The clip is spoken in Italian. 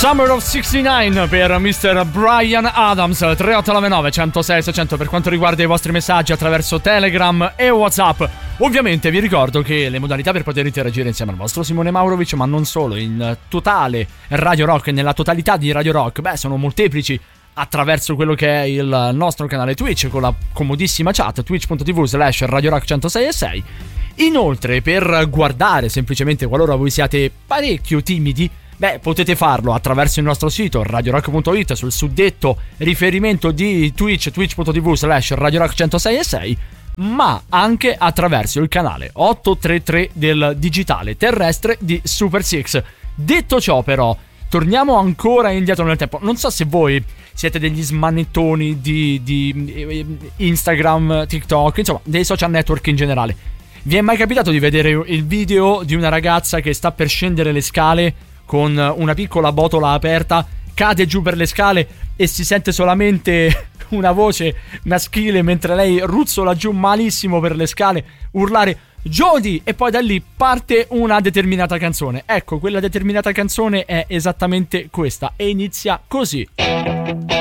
Summer of 69 per Mr. Bryan Adams. 3899 106 600 per quanto riguarda i vostri messaggi attraverso Telegram e WhatsApp. Ovviamente vi ricordo che le modalità per poter interagire insieme al vostro Simone Maurovic, ma non solo, in totale Radio Rock, nella totalità di Radio Rock, sono molteplici, attraverso quello che è il nostro canale Twitch con la comodissima chat twitch.tv/Radio Rock 106.6. Inoltre, per guardare semplicemente, qualora voi siate parecchio timidi, potete farlo attraverso il nostro sito radiorock.it sul suddetto riferimento di Twitch, twitch.tv/Radio Rock 106.6, ma anche attraverso il canale 833 del digitale terrestre di Super Six. Detto ciò, però, torniamo ancora indietro nel tempo. Non so se voi siete degli smanettoni di Instagram, TikTok, insomma dei social network in generale. Vi è mai capitato di vedere il video di una ragazza che sta per scendere le scale con una piccola botola aperta, cade giù per le scale e si sente solamente una voce maschile mentre lei ruzzola giù malissimo per le scale, urlare "Jody!" e poi da lì parte una determinata canzone? Ecco, quella determinata canzone è esattamente questa e inizia così.